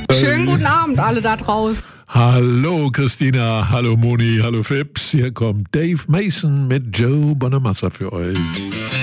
Schönen guten Abend, alle da draußen. Hallo Christina, hallo Moni, hallo Fips. Hier kommt Dave Mason mit Joe Bonamassa für euch.